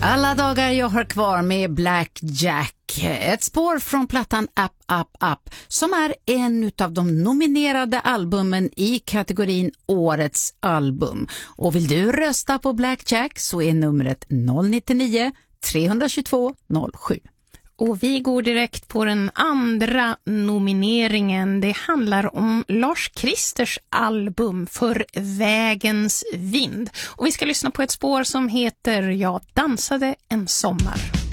Alla dagar jag har kvar med Black Jack. Ett spår från plattan Up, Up, Up som är en av de nominerade albumen i kategorin Årets album. Och vill du rösta på Black Jack så är numret 099 322 07. Och vi går direkt på den andra nomineringen. Det handlar om Lars Kristers album För vägens vind. Och vi ska lyssna på ett spår som heter Jag dansade en sommar.